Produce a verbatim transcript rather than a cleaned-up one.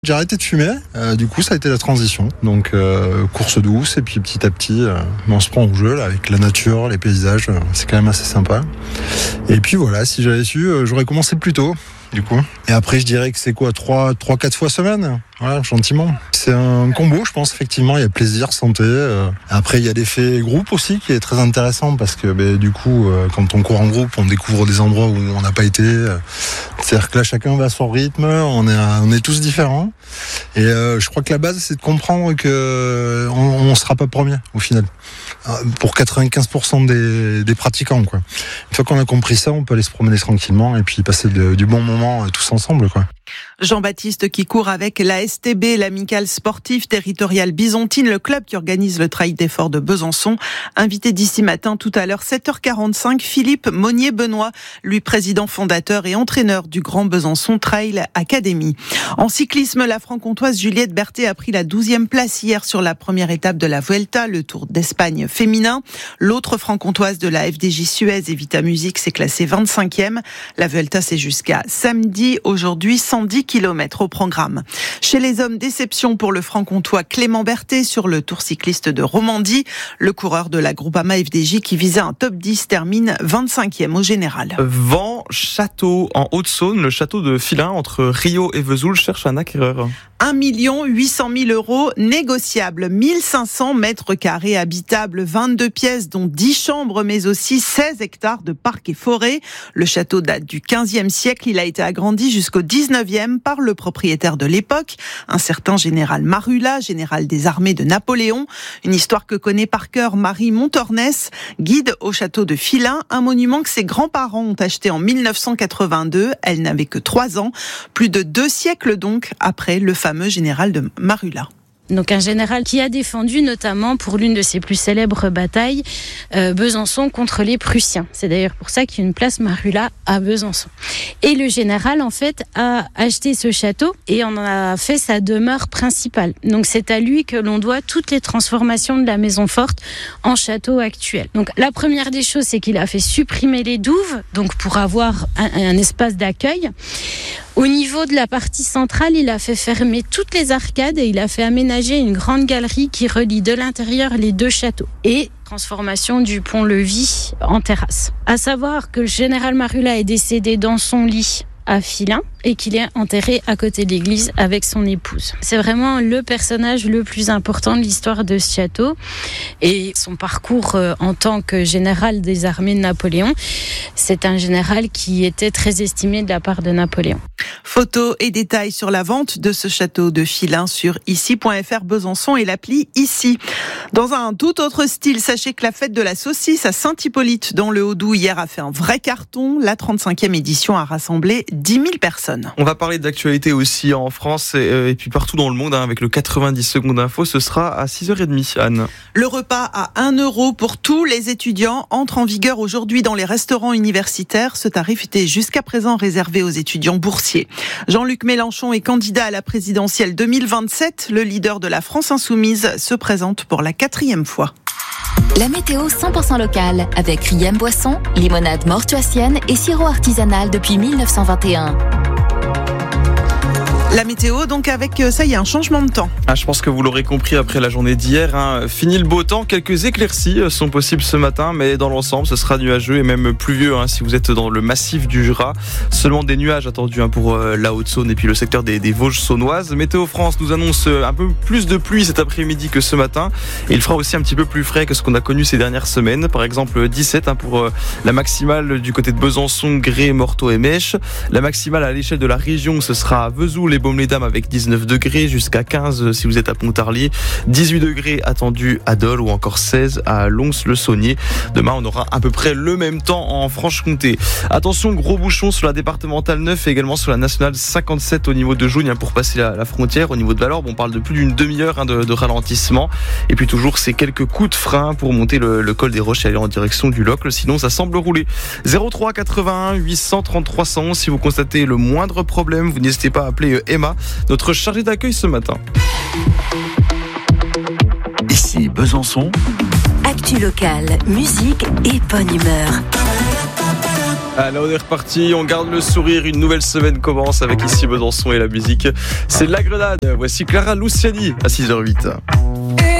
J'ai arrêté de fumer, euh, du coup ça a été la transition. Donc euh, course douce et puis petit à petit euh, on se prend au jeu là, avec la nature, les paysages, euh, c'est quand même assez sympa. Et puis voilà, si j'avais su, euh, j'aurais commencé plus tôt. Du coup. Et après, je dirais que c'est quoi, trois, trois, quatre fois semaine, voilà, gentiment. C'est un combo, je pense, effectivement. Il y a plaisir, santé. Euh. Après, il y a l'effet groupe aussi, qui est très intéressant parce que, ben, du coup, euh, quand on court en groupe, on découvre des endroits où on n'a pas été. Euh. C'est-à-dire que là, chacun va à son rythme. On est, on est tous différents. Et euh, je crois que la base, c'est de comprendre que on, on sera pas premier au final. Pour quatre-vingt-quinze pour cent des, des pratiquants, quoi. Une fois qu'on a compris ça, on peut aller se promener tranquillement et puis passer de, du bon moment tous ensemble, quoi. Jean-Baptiste qui court avec la S T B, l'Amicale Sportive Territoriale Byzantine, le club qui organise le Trail des Forts de Besançon. Invité d'ici matin, tout à l'heure, sept heures quarante-cinq, Philippe Monnier-Benoît, lui président fondateur et entraîneur du Grand Besançon Trail Academy. En cyclisme, la franc-comtoise Juliette Berthet a pris la douzième place hier sur la première étape de la Vuelta, le Tour d'Espagne féminin. L'autre franc-comtoise de la F D J Suez, Evita Music, s'est classée vingt-cinquième. La Vuelta, c'est jusqu'à samedi. Aujourd'hui, cent dix kilomètres au programme. Chez les hommes, déception pour le franc-comtois Clément Berthet sur le Tour cycliste de Romandie. Le coureur de la Groupama F D J qui visait un top dix termine vingt-cinquième au général. Vent Château en Haute-Saône, le château de Filin entre Rio et Vesoul cherche un acquéreur. un million huit cent mille euros négociables, mille cinq cents mètres carrés habitables, vingt-deux pièces dont dix chambres mais aussi seize hectares de parcs et forêts. Le château date du quinzième siècle, il a été agrandi jusqu'au dix-neuvième par le propriétaire de l'époque, un certain général Marula, général des armées de Napoléon. Une histoire que connaît par cœur Marie Montornès, guide au château de Filin, un monument que ses grands-parents ont acheté en mille neuf cent quatre-vingt-deux. Elle n'avait que trois ans, plus de deux siècles donc après le fameux général de Marula. Donc un général qui a défendu notamment pour l'une de ses plus célèbres batailles euh, Besançon contre les Prussiens. C'est d'ailleurs pour ça qu'il y a une place Marula à Besançon. Et le général en fait a acheté ce château et en a fait sa demeure principale. Donc c'est à lui que l'on doit toutes les transformations de la maison forte en château actuel. Donc la première des choses, c'est qu'il a fait supprimer les douves, donc pour avoir un, un espace d'accueil. Au niveau de la partie centrale, il a fait fermer toutes les arcades et il a fait aménager une grande galerie qui relie de l'intérieur les deux châteaux. Et transformation du pont-levis en terrasse. À savoir que le général Marula est décédé dans son lit à Filin et qu'il est enterré à côté de l'église avec son épouse. C'est vraiment le personnage le plus important de l'histoire de ce château et son parcours en tant que général des armées de Napoléon. C'est un général qui était très estimé de la part de Napoléon. Photos et détails sur la vente de ce château de Filin sur ici point f r Besançon et l'appli Ici. Dans un tout autre style, sachez que la fête de la saucisse à Saint-Hippolyte dans le Haut-Doubs hier a fait un vrai carton. La trente-cinquième édition a rassemblé dix mille personnes. On va parler d'actualité aussi en France et, et puis partout dans le monde hein, avec le quatre-vingt-dix secondes info. Ce sera à six heures trente, Anne. Le repas à un euro pour tous les étudiants entre en vigueur aujourd'hui dans les restaurants universitaires. Ce tarif était jusqu'à présent réservé aux étudiants boursiers. Jean-Luc Mélenchon est candidat à la présidentielle deux mille vingt-sept. Le leader de la France Insoumise se présente pour la quatrième fois. La météo cent pour cent locale avec Riem Boisson, limonade mortuacienne et sirop artisanal depuis mille neuf cent vingt et un. La météo, donc avec, ça y est, un changement de temps. Ah, je pense que vous l'aurez compris après la journée d'hier. Hein. Fini le beau temps, quelques éclaircies sont possibles ce matin, mais dans l'ensemble, ce sera nuageux et même pluvieux hein, si vous êtes dans le massif du Jura. Seulement des nuages attendus hein, pour euh, la Haute-Saône et puis le secteur des, des Vosges saônoises. Météo France nous annonce un peu plus de pluie cet après-midi que ce matin. Et il fera aussi un petit peu plus frais que ce qu'on a connu ces dernières semaines. Par exemple, dix-sept hein, pour euh, la maximale du côté de Besançon, Gré, Morteau et Mèche. La maximale à l'échelle de la région, ce sera à Vesoul et Baume-les-Dames avec dix-neuf degrés jusqu'à quinze si vous êtes à Pontarlier, dix-huit degrés attendus à Dole ou encore seize à Lons-le-Saunier. Demain, on aura à peu près le même temps en Franche-Comté. Attention, gros bouchons sur la départementale neuf et également sur la nationale cinquante-sept au niveau de Jougne pour passer la, la frontière. Au niveau de Valorbe, on parle de plus d'une demi-heure hein, de, de ralentissement. Et puis toujours ces quelques coups de frein pour monter le, le col des Roches et aller en direction du Locle. Sinon, ça semble rouler. zéro trois quatre-vingt-un huit cent trente-trois cent onze. Si vous constatez le moindre problème, vous n'hésitez pas à appeler Emma, notre chargée d'accueil ce matin. Ici Besançon. Actu locale, musique et bonne humeur. Allez, on est reparti, on garde le sourire, une nouvelle semaine commence avec ici Besançon et la musique. C'est La Grenade, voici Clara Luciani à six heures zéro huit.